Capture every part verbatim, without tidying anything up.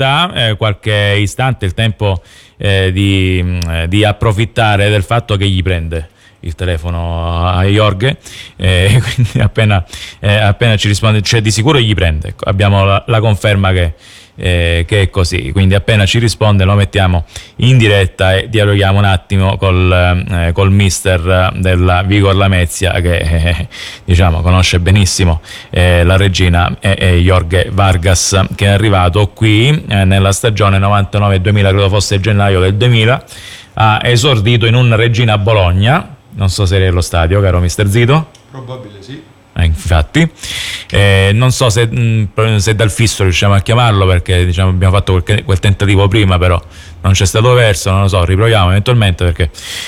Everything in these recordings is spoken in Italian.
diretta, eh, qualche istante, il tempo eh, di, di approfittare del fatto che gli prende il telefono a Jorge, eh, quindi appena, eh, appena ci risponde, cioè di sicuro gli prende, ecco, abbiamo la, la conferma che, eh, che è così, quindi appena ci risponde lo mettiamo in diretta e dialoghiamo un attimo col, eh, col mister della Vigor Lamezia che eh, diciamo conosce benissimo eh, la regina, e eh, eh, Jorge Vargas, che è arrivato qui eh, nella stagione novantanove duemila, credo fosse gennaio del duemila, ha esordito in un Regina Bologna. Non so se eri allo stadio, caro mister Zito. Probabile sì. Eh, infatti, eh, non so se, mh, se dal fisso riusciamo a chiamarlo, perché diciamo abbiamo fatto quel, quel tentativo prima, però non c'è stato verso, non lo so, riproviamo eventualmente, perché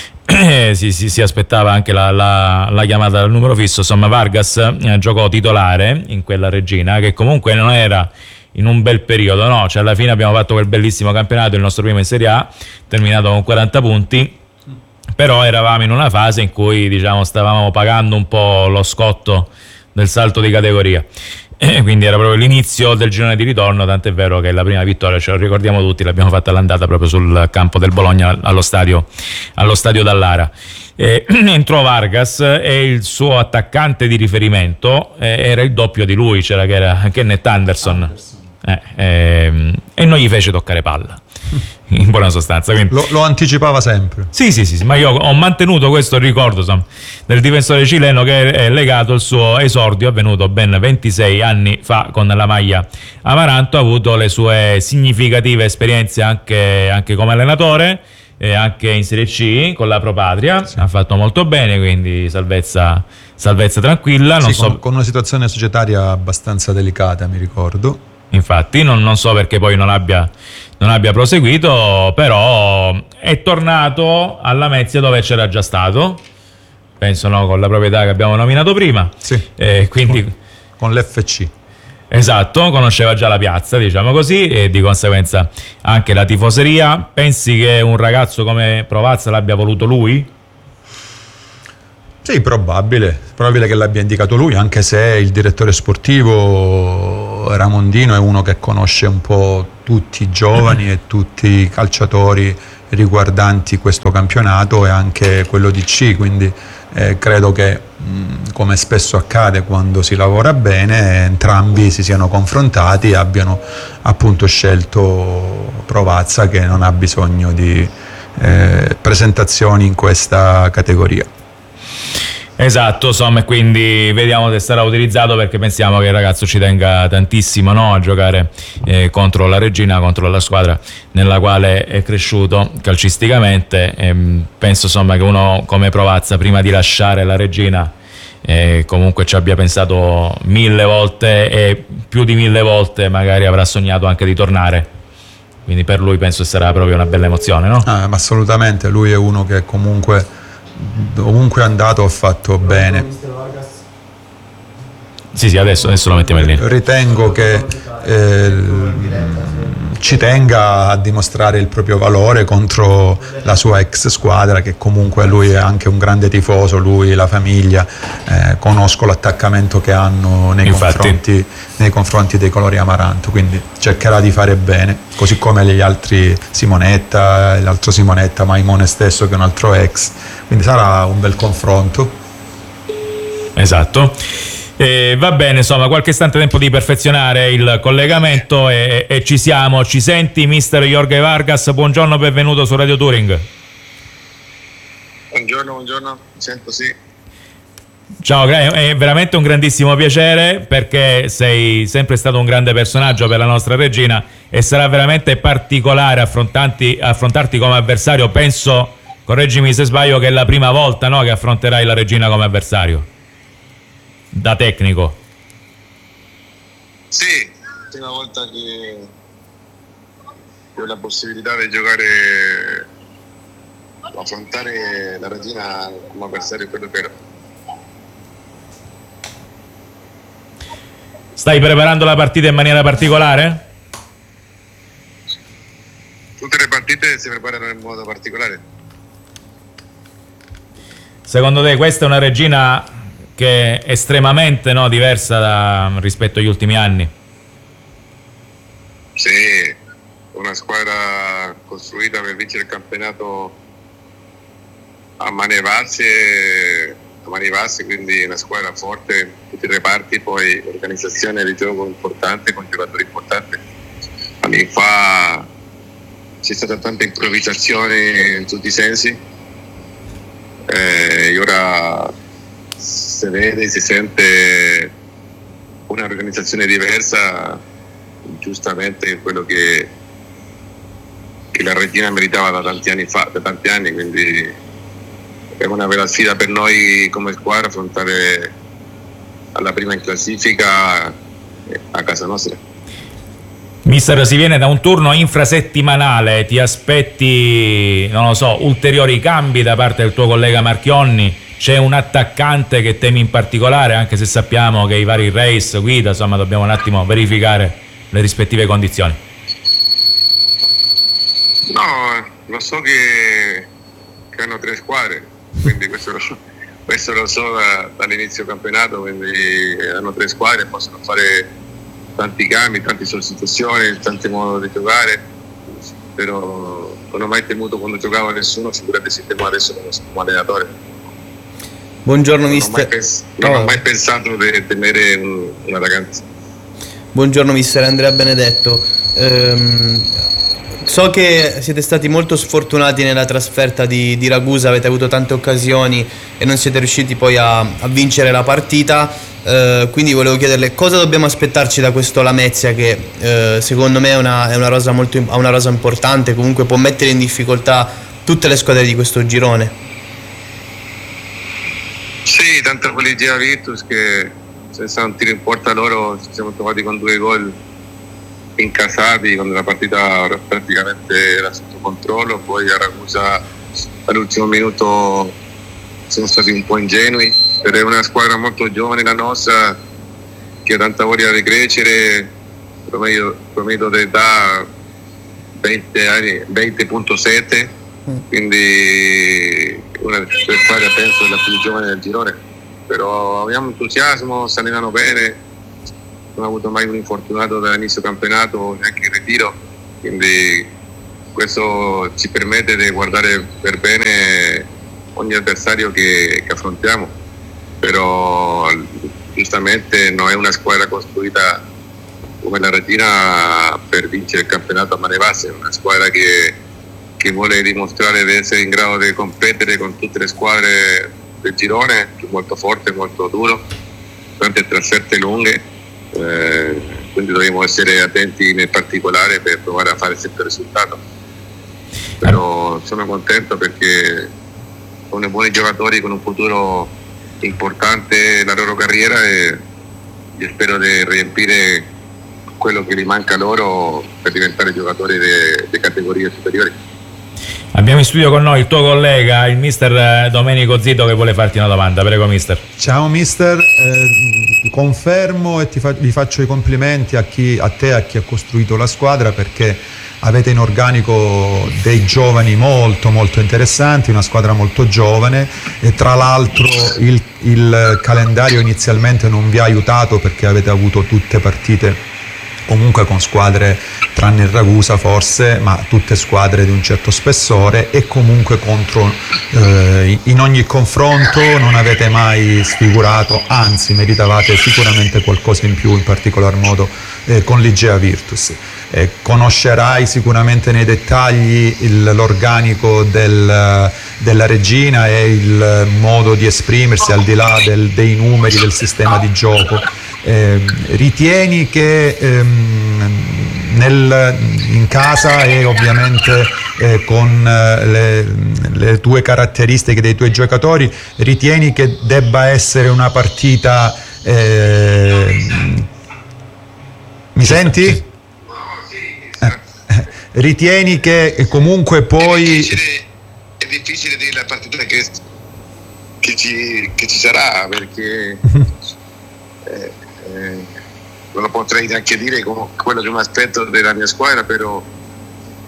eh, si, si, si aspettava anche la, la, la chiamata dal numero fisso. Insomma, Vargas eh, giocò titolare in quella Regina, che comunque non era in un bel periodo, no? Cioè alla fine abbiamo fatto quel bellissimo campionato, il nostro primo in Serie A, terminato con quaranta punti. Però eravamo in una fase in cui diciamo stavamo pagando un po' lo scotto del salto di categoria, e quindi era proprio l'inizio del girone di ritorno, tant'è vero che la prima vittoria, ce lo ricordiamo tutti, l'abbiamo fatta all'andata proprio sul campo del Bologna, allo stadio, allo stadio Dallara. Eh, entrò Vargas e il suo attaccante di riferimento eh, era il doppio di lui, c'era che era Kenneth Anderson, Anderson. Eh, ehm, e non gli fece toccare palla, in buona sostanza. Quindi, lo, lo anticipava sempre. Sì, sì, sì, sì, ma io ho mantenuto questo ricordo, insomma, del difensore cileno, che è legato al suo esordio avvenuto ben ventisei anni fa con la maglia Amaranto. Ha avuto le sue significative esperienze anche, anche come allenatore, e anche in Serie C con la Pro Patria, sì. Ha fatto molto bene, quindi salvezza, salvezza tranquilla. Non sì, so... con, con una situazione societaria abbastanza delicata, mi ricordo. Infatti non, non so perché poi non abbia, non abbia proseguito, però è tornato alla Lamezia, dove c'era già stato, penso, no, con la proprietà che abbiamo nominato prima, sì, eh, quindi con, con l'F C. Esatto, conosceva già la piazza, diciamo così, e di conseguenza anche la tifoseria. Pensi che un ragazzo come Provazza l'abbia voluto lui? Sì, probabile, probabile che l'abbia indicato lui, anche se il direttore sportivo Ramondino è uno che conosce un po' tutti i giovani e tutti i calciatori riguardanti questo campionato e anche quello di C, quindi eh, credo che mh, come spesso accade quando si lavora bene, entrambi si siano confrontati e abbiano appunto scelto Provazza, che non ha bisogno di eh, presentazioni in questa categoria. Esatto, insomma, e quindi vediamo se sarà utilizzato, perché pensiamo che il ragazzo ci tenga tantissimo, no, a giocare eh, contro la Regina, contro la squadra nella quale è cresciuto calcisticamente. E penso insomma che uno come Provazza, prima di lasciare la Regina, eh, comunque ci abbia pensato mille volte, e più di mille volte magari avrà sognato anche di tornare. Quindi per lui penso sarà proprio una bella emozione, no? Ah, ma assolutamente, lui è uno che comunque ovunque è andato ha fatto bene. Sì, sì, adesso, adesso lo mettiamo in linea. Ritengo che eh, ci tenga a dimostrare il proprio valore contro la sua ex squadra, che comunque lui è anche un grande tifoso, lui e la famiglia. Eh, conosco l'attaccamento che hanno nei confronti, nei confronti dei colori Amaranto, quindi cercherà di fare bene, così come gli altri, Simonetta, l'altro Simonetta, Maimone stesso, che è un altro ex, quindi sarà un bel confronto. Esatto. Eh, va bene, insomma, qualche istante tempo di perfezionare il collegamento e, e ci siamo. Ci senti, mister Jorge Vargas? Buongiorno, benvenuto su Radio Touring. Buongiorno, buongiorno, mi sento, sì. Ciao, è veramente un grandissimo piacere, perché sei sempre stato un grande personaggio per la nostra regina e sarà veramente particolare affrontarti, affrontarti come avversario. Penso, correggimi se sbaglio, che è la prima volta, no, che affronterai la regina come avversario da tecnico. Sì, prima volta che ho la possibilità di giocare, affrontare la regina come avversario, quello che era. Stai preparando la partita in maniera particolare? Tutte le partite si preparano in modo particolare. Secondo te questa è una regina che è estremamente, no, diversa da, rispetto agli ultimi anni? Sì, una squadra costruita per vincere il campionato a mani basse, a mani basse, quindi una squadra forte, tutti i reparti, poi organizzazione di gioco importante con giocatori importanti. Anni fa c'è stata tanta improvvisazione in tutti i sensi, e ora si vede, si sente un'organizzazione diversa, giustamente quello che, che la Regina meritava da tanti anni fa, da tanti anni, quindi è una vera sfida per noi come squadra affrontare alla prima in classifica a casa nostra. Mister, si viene da un turno infrasettimanale, ti aspetti, non lo so, ulteriori cambi da parte del tuo collega Marchionni? C'è un attaccante che temi in particolare, anche se sappiamo che i vari race, guida, insomma dobbiamo un attimo verificare le rispettive condizioni? No, lo so che, che hanno tre squadre, quindi questo lo, questo lo so da, dall'inizio campionato, quindi hanno tre squadre, possono fare tanti cambi, tante sostituzioni, tanti modi di giocare, però non ho mai temuto quando giocavo a nessuno, sicuramente si temo adesso come allenatore. Buongiorno non mister. Ho pens- non oh. ho mai pensato di tenere un, una ragazza. Buongiorno mister Andrea Benedetto. Ehm, so che siete stati molto sfortunati nella trasferta di, di Ragusa, avete avuto tante occasioni e non siete riusciti poi a, a vincere la partita, eh, quindi volevo chiederle cosa dobbiamo aspettarci da questo Lamezia che eh, secondo me è una, è una rosa molto, ha una rosa importante, comunque può mettere in difficoltà tutte le squadre di questo girone. Sì, tanto con l'Igea Virtus che senza un tiro in porta loro ci siamo trovati con due gol incasati quando la partita praticamente era sotto controllo, poi a Ragusa all'ultimo minuto siamo stati un po' ingenui, ed è una squadra molto giovane la nostra che ha tanta voglia di crescere, promedio, promedio d'età venti anni, venti virgola sette, quindi una delle squadre penso la più giovane del girone, però abbiamo entusiasmo, si allenano bene, non ho avuto mai un infortunato dall'inizio campionato, neanche in ritiro, quindi questo ci permette di guardare per bene ogni avversario che, che affrontiamo, però giustamente non è una squadra costruita come la Regina per vincere il campionato a mani basse, è una squadra che che vuole dimostrare di essere in grado di competere con tutte le squadre del girone, molto forte, molto duro, tante trasferte lunghe, eh, quindi dobbiamo essere attenti nel particolare per provare a fare sempre il risultato. Però sono contento perché sono buoni giocatori con un futuro importante nella loro carriera e, e spero di riempire quello che gli manca loro per diventare giocatori di categorie superiori. Abbiamo in studio con noi il tuo collega, il mister Domenico Zito, che vuole farti una domanda. Prego mister. Ciao mister, eh, confermo e ti fa- vi faccio i complimenti a, chi, a te e a chi ha costruito la squadra, perché avete in organico dei giovani molto molto interessanti, una squadra molto giovane, e tra l'altro il, il calendario inizialmente non vi ha aiutato perché avete avuto tutte partite comunque con squadre, tranne il Ragusa forse, ma tutte squadre di un certo spessore, e comunque contro eh, in ogni confronto non avete mai sfigurato, anzi meritavate sicuramente qualcosa in più, in particolar modo eh, con l'Igea Virtus. Eh, conoscerai sicuramente nei dettagli il, l'organico del, della Regina e il modo di esprimersi al di là del, dei numeri, del sistema di gioco. Eh, ritieni che ehm, nel, in casa e ovviamente eh, con eh, le, le tue caratteristiche dei tuoi giocatori, ritieni che debba essere una partita eh, mi senti? Eh, ritieni che comunque poi è difficile, è difficile dire la partita che, che, ci, che ci sarà, perché eh, Eh, non lo potrei neanche dire come quello che mi aspetto della mia squadra, però,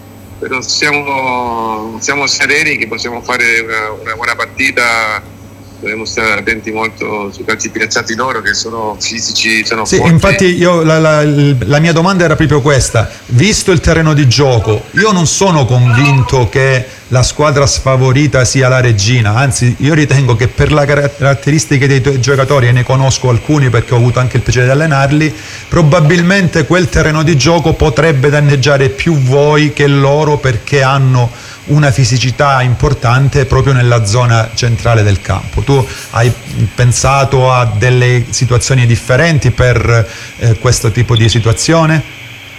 però siamo, siamo sereni che possiamo fare una, una buona partita dobbiamo stare attenti molto sui calci piazzati loro, che sono fisici, sono sì, forti. Infatti io, la, la, la mia domanda era proprio questa: visto il terreno di gioco, io non sono convinto che la squadra sfavorita sia la Reggina, anzi io ritengo che per le caratteristiche dei tuoi giocatori, e ne conosco alcuni perché ho avuto anche il piacere di allenarli, probabilmente quel terreno di gioco potrebbe danneggiare più voi che loro, perché hanno una fisicità importante proprio nella zona centrale del campo. Tu hai pensato a delle situazioni differenti per eh, questo tipo di situazione?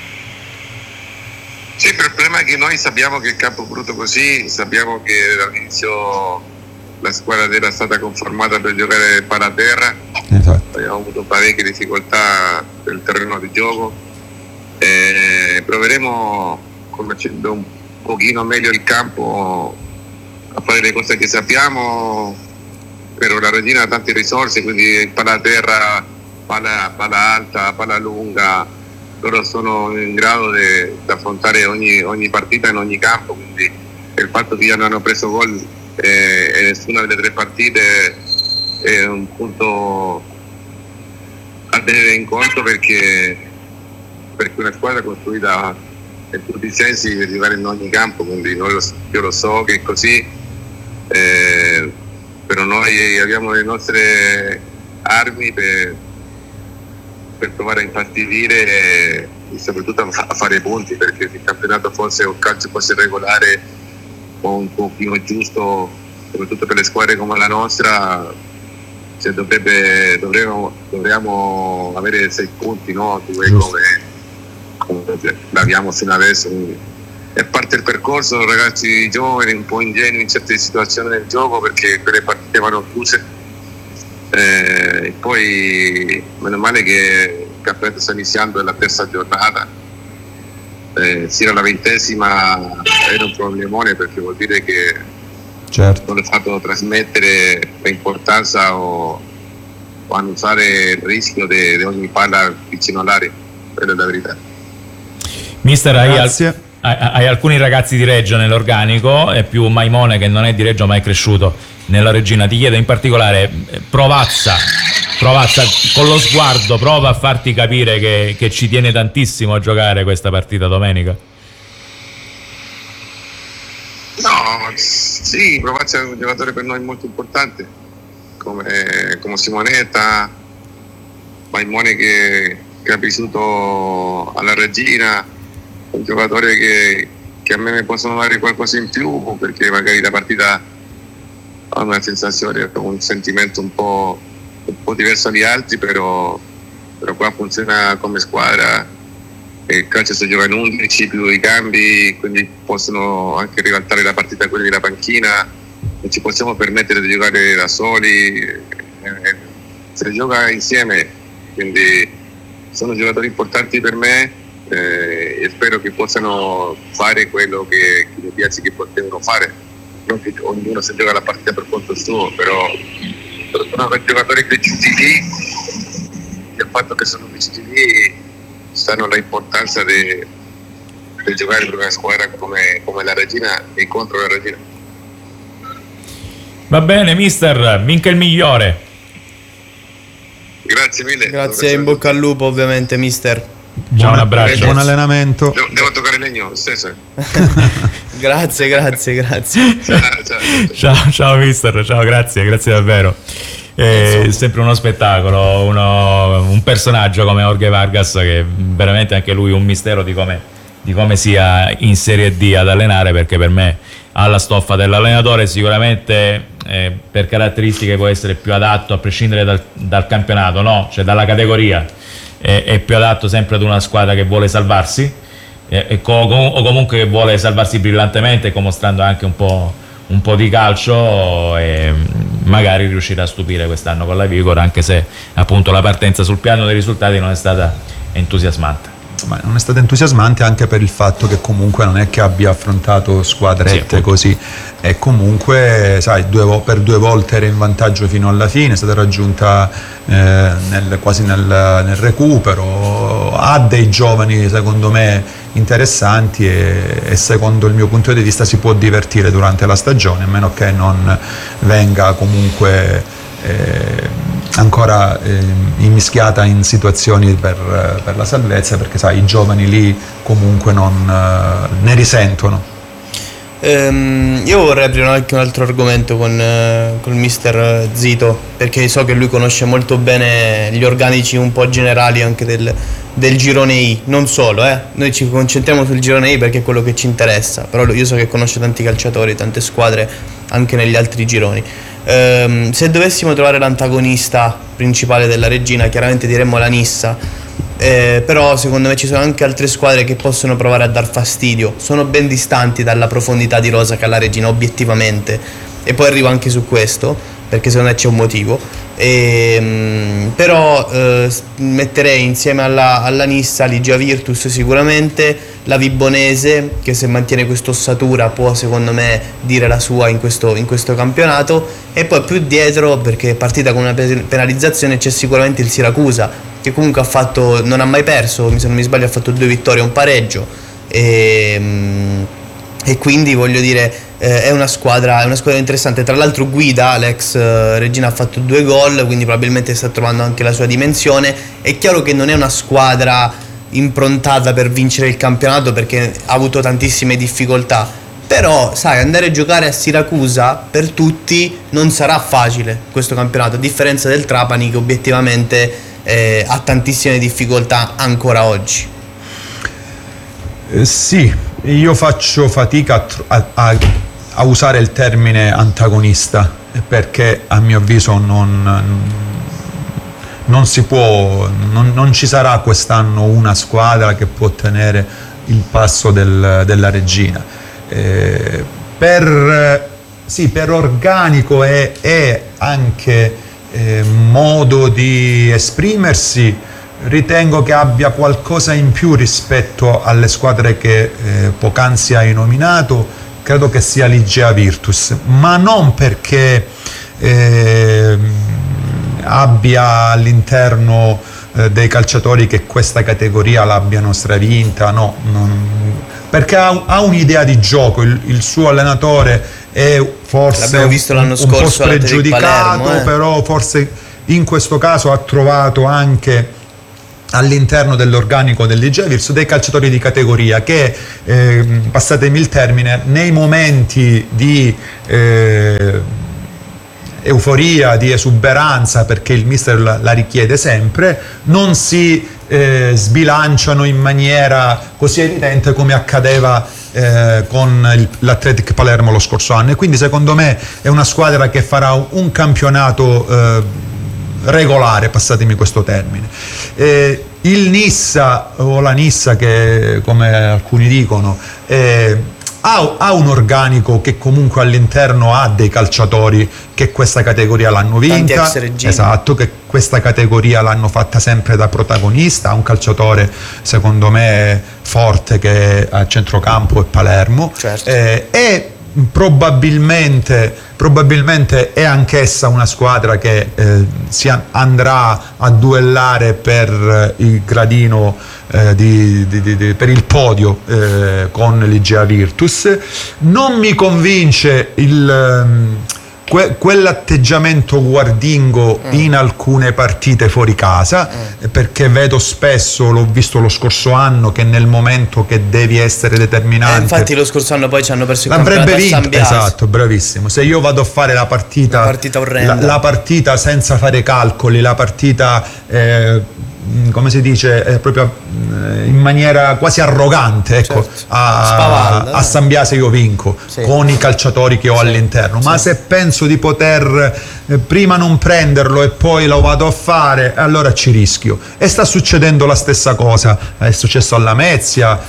Sì, il problema è che noi sappiamo che il campo è brutto così, sappiamo che dall'inizio la squadra era stata conformata per giocare palla a terra, esatto. Abbiamo avuto parecchie difficoltà per il terreno di gioco e proveremo, conoscendo un pochino meglio il campo, a fare le cose che sappiamo. Però la Reggina ha tante risorse, quindi palla a terra, palla, palla alta, palla lunga, loro sono in grado di affrontare ogni, ogni partita in ogni campo, quindi il fatto che non hanno preso gol eh, in nessuna delle tre partite è un punto a tenere in conto, perché, perché una squadra costruita in tutti i sensi per giocare in ogni campo, quindi noi lo, io lo so che è così, eh, però noi abbiamo le nostre armi per, per provare a infastidire e, e soprattutto a, a fare punti, perché il campionato fosse un calcio fosse regolare o un pochino giusto, soprattutto per le squadre come la nostra, cioè dovrebbe, dovremmo, dovremmo avere sei punti, no? Due come, come l'abbiamo fino adesso, quindi è parte del percorso. Ragazzi giovani, un po' ingenui in certe situazioni del gioco, perché quelle partite vanno chiuse eh, e poi meno male che il campionato sta iniziando, è la terza giornata, eh, sia la ventesima era un problemone, perché vuol dire che certo. non è fatto trasmettere l'importanza o, o annusare il rischio di ogni palla vicino all'area, quella è la verità. Mister, hai, al- hai alcuni ragazzi di Reggio nell'organico, è più Maimone che non è di Reggio ma è cresciuto nella Reggina. Ti chiedo in particolare, Provazza, Provazza con lo sguardo prova a farti capire che, che ci tiene tantissimo a giocare questa partita domenica? No, sì, Provazza è un giocatore per noi molto importante, come, come Simonetta, Maimone che, che ha vissuto alla Reggina, un giocatore che, che a me mi possono dare qualcosa in più, perché magari la partita ha una sensazione, un sentimento un po', un po' diverso dagli altri, però, però qua funziona come squadra. Il calcio si gioca in undici più i cambi, quindi possono anche ribaltare la partita quelli della panchina, non ci possiamo permettere di giocare da soli, si gioca insieme, quindi sono giocatori importanti per me eh, e spero che possano fare quello che, che mi piace che potevano fare, non che ognuno si gioca la partita per conto suo, però sono giocatori cresciuti lì e il fatto che sono cresciuti lì sanno l'importanza di, di giocare per una squadra come, come la Reggina e contro la Reggina. Va bene mister, vinca il migliore. Grazie mille. Grazie, in bocca al lupo ovviamente mister. Ciao, un abbraccio. Buon allenamento. Devo, devo toccare legno stesso. Grazie, grazie, grazie. Ciao, ciao. Ciao, ciao mister, ciao, grazie, grazie davvero. È sempre uno spettacolo, uno, un personaggio come Jorge Vargas, che veramente anche lui un mistero di come, di come sia in Serie D ad allenare, perché per me ha la stoffa dell'allenatore, sicuramente eh, per caratteristiche può essere più adatto a prescindere dal, dal campionato, no? Cioè dalla categoria, è, è più adatto sempre ad una squadra che vuole salvarsi eh, e co- o comunque che vuole salvarsi brillantemente, mostrando anche un po', un po' di calcio, e magari riuscirà a stupire quest'anno con la Vigor, anche se appunto la partenza sul piano dei risultati non è stata entusiasmante. Ma non è stata entusiasmante anche per il fatto che comunque non è che abbia affrontato squadrette sì, così, e comunque sai, due vo- per due volte era in vantaggio fino alla fine, è stata raggiunta eh, nel, quasi nel, nel recupero, ha dei giovani secondo me interessanti e, e secondo il mio punto di vista si può divertire durante la stagione, a meno che non venga comunque eh, ancora eh, immischiata in situazioni per, per la salvezza, perché sai, i giovani lì comunque non eh, ne risentono. Um, io vorrei aprire anche un altro argomento con, uh, con il mister Zito, perché so che lui conosce molto bene gli organici un po' generali anche del, del girone I, non solo, eh. Noi ci concentriamo sul girone I perché è quello che ci interessa, però io so che conosce tanti calciatori, tante squadre anche negli altri gironi. Um, se dovessimo trovare l'antagonista principale della Regina, chiaramente diremmo la Nissa. Eh, però secondo me ci sono anche altre squadre che possono provare a dar fastidio, sono ben distanti dalla profondità di rosa che ha la Regina obiettivamente, e poi arrivo anche su questo perché secondo me c'è un motivo, e, mh, però eh, metterei insieme alla, alla Nissa l'Igia Virtus sicuramente, la Vibonese che se mantiene questa ossatura può secondo me dire la sua in questo, in questo campionato, e poi più dietro, perché è partita con una penalizzazione, c'è sicuramente il Siracusa che comunque ha fatto, non ha mai perso, se non mi sbaglio ha fatto due vittorie e un pareggio, e, e quindi voglio dire eh, è una squadra è una squadra interessante. Tra l'altro guida l'ex eh, Regina ha fatto due gol, quindi probabilmente sta trovando anche la sua dimensione. È chiaro che non è una squadra improntata per vincere il campionato perché ha avuto tantissime difficoltà, però sai, andare a giocare a Siracusa per tutti non sarà facile questo campionato, a differenza del Trapani che obiettivamente Eh, ha tantissime difficoltà ancora oggi. Eh, sì, io faccio fatica a, a, a usare il termine antagonista perché a mio avviso non, non si può, non, non ci sarà quest'anno una squadra che può tenere il passo del, della Regina. Eh, per, sì, per organico e, e anche Eh, modo di esprimersi, ritengo che abbia qualcosa in più rispetto alle squadre che eh, poc'anzi hai nominato. Credo che sia l'Igia Virtus, ma non perché eh, abbia all'interno eh, dei calciatori che questa categoria l'abbiano stravinta, no, non, perché ha, ha un'idea di gioco, il, il suo allenatore è forse visto l'anno un, un po' scorso spregiudicato, Palermo, eh. però forse in questo caso ha trovato anche all'interno dell'organico dell'Igia Virtus dei calciatori di categoria che, eh, passatemi il termine, nei momenti di eh, euforia, di esuberanza, perché il mister la, la richiede sempre, non si eh, sbilanciano in maniera così evidente come accadeva eh, con il, l'Athletic Palermo lo scorso anno. E quindi secondo me è una squadra che farà un, un campionato eh, regolare, passatemi questo termine. Eh, il Nissa, o la Nissa che come alcuni dicono, eh, ha, ha un organico che comunque all'interno ha dei calciatori che questa categoria l'hanno vinta, esatto, che questa categoria l'hanno fatta sempre da protagonista. Ha un calciatore secondo me forte che a centrocampo è Palermo, certo. eh, e probabilmente, probabilmente è anch'essa una squadra che eh, si andrà a duellare per il gradino eh, di, di, di, per il podio eh, con l'Igia Virtus. Non mi convince il Que- quell'atteggiamento guardingo mm. in alcune partite fuori casa, mm. perché vedo spesso, l'ho visto lo scorso anno, che nel momento che devi essere determinante, eh, infatti lo scorso anno poi ci hanno perso il l'avrebbe campionato a San vinto, Biase. esatto, bravissimo. Se io vado a fare la partita, la partita orrenda, la, la partita senza fare calcoli, la partita eh, come si dice, eh, proprio eh, in maniera quasi arrogante, ecco, certo. a, Spavalda, a San Biase io vinco, sì, con i calciatori che ho, sì, all'interno, ma sì, se penso di poter eh, prima non prenderlo e poi lo vado a fare, allora ci rischio. E sta succedendo la stessa cosa, è successo alla Lamezia,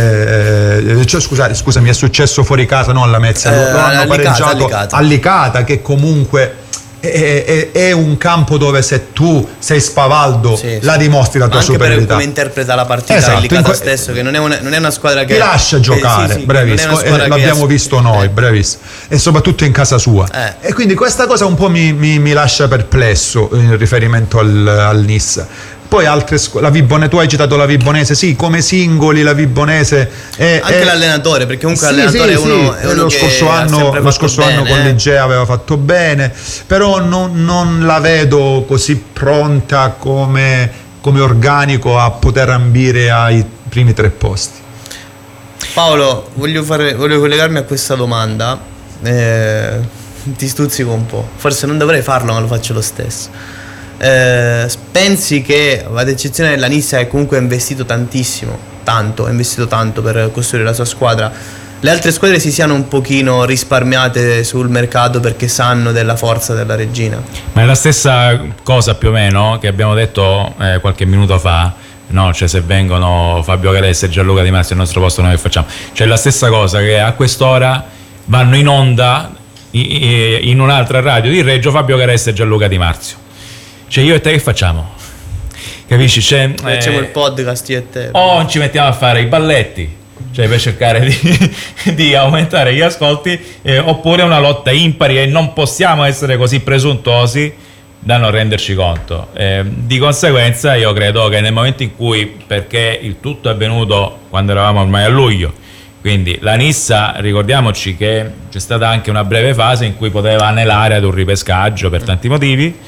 eh, cioè, scusate, scusami, è successo fuori casa, non alla Lamezia, eh, lo hanno pareggiato a Licata, che comunque È, è, è un campo dove se tu sei spavaldo, sì, sì, la dimostri la tua anche superiorità. Per come interpreta la partita, esatto, il Licata que- stesso, che non è una, non è una squadra che ti lascia giocare, sì, sì, bravissimo, e l'abbiamo che visto noi, eh. bravissimo, e soprattutto in casa sua. Eh. E quindi questa cosa un po' mi, mi, mi lascia perplesso in riferimento al, al Nissa. poi altre scu- la Vibonese, tu hai citato la Vibonese, sì, come singoli la Vibonese è, anche è... l'allenatore, perché comunque sì, l'allenatore sì, è uno, sì. è uno lo che scorso ha anno, sempre lo fatto scorso bene, anno con eh. l'Igea aveva fatto bene, però non, non la vedo così pronta come, come organico a poter ambire ai primi tre posti. Paolo, voglio, fare, voglio collegarmi a questa domanda, eh, ti stuzzico un po', forse non dovrei farlo ma lo faccio lo stesso. Eh, pensi che, ad eccezione della Nissa che comunque ha investito tantissimo, tanto, ha investito tanto per costruire la sua squadra, le altre squadre si siano un pochino risparmiate sul mercato perché sanno della forza della Reggina? Ma è la stessa cosa più o meno che abbiamo detto eh, qualche minuto fa. No, cioè se vengono Fabio Caressa e Gianluca Di Marzio al nostro posto noi che facciamo? Cioè la stessa cosa che a quest'ora vanno in onda in un'altra radio di Reggio Fabio Caressa e Gianluca Di Marzio. Cioè io e te che facciamo? Capisci? Cioè, facciamo eh, il podcast io e te. O ci mettiamo a fare i balletti, cioè per cercare di, di aumentare gli ascolti, eh, oppure una lotta impari, e non possiamo essere così presuntuosi da non renderci conto. Eh, di conseguenza io credo che nel momento in cui, perché il tutto è avvenuto quando eravamo ormai a luglio, quindi la Nissa, ricordiamoci che c'è stata anche una breve fase in cui poteva anelare ad un ripescaggio per tanti motivi,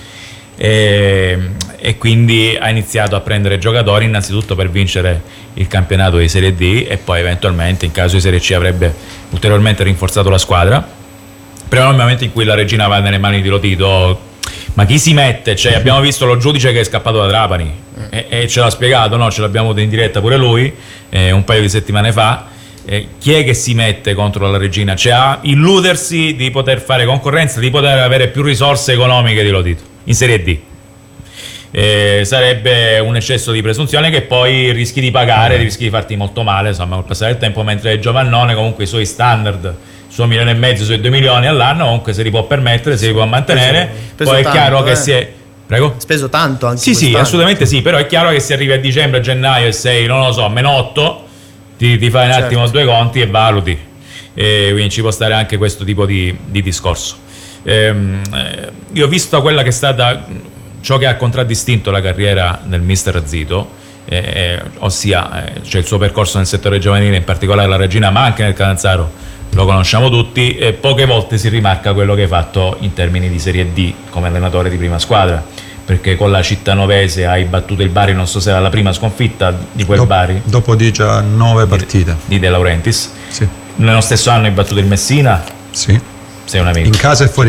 e, e quindi ha iniziato a prendere giocatori innanzitutto per vincere il campionato di Serie D e poi eventualmente in caso di Serie C avrebbe ulteriormente rinforzato la squadra. Però nel momento in cui la Reggina va nelle mani di Lotito, ma chi si mette? Cioè, abbiamo visto lo giudice che è scappato da Trapani e, e ce l'ha spiegato, no? Ce l'abbiamo avuto in diretta pure lui eh, un paio di settimane fa. Eh, chi è che si mette contro la Reggina? Cioè, a illudersi di poter fare concorrenza, di poter avere più risorse economiche di Lotito in Serie D. Eh, sarebbe un eccesso di presunzione che poi rischi di pagare, rischi di farti molto male, insomma, col passare del tempo, mentre Giovannone comunque i suoi standard, suo milione e mezzo, sui due milioni all'anno, comunque se li può permettere, se li può mantenere. Speso, speso poi è tanto, chiaro eh. che si è... Prego? Speso tanto anche sì sì, quest'anno. assolutamente sì, però è chiaro che se arrivi a dicembre, a gennaio e sei, non lo so, meno otto, ti, ti fai un certo. attimo due conti e valuti, e quindi ci può stare anche questo tipo di, di discorso. Ehm, eh, io ho visto quella che è stata ciò che ha contraddistinto la carriera del mister Zito, eh, eh, ossia eh, cioè il suo percorso nel settore giovanile, in particolare la Reggina, ma anche nel Catanzaro lo conosciamo tutti, e poche volte si rimarca quello che hai fatto in termini di Serie D come allenatore di prima squadra, perché con la Cittanovese hai battuto il Bari, non so se era la prima sconfitta di quel Dop- Bari dopo diciannove partite di, di De Laurentiis. sì. Nello stesso anno hai battuto il Messina, Sì. sei un amico. In casa e fuori